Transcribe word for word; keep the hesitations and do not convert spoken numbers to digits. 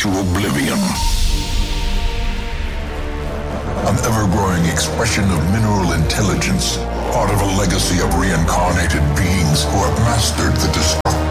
to oblivion. An ever-growing expression of mineral intelligence, part of a legacy of reincarnated beings who have mastered the destruction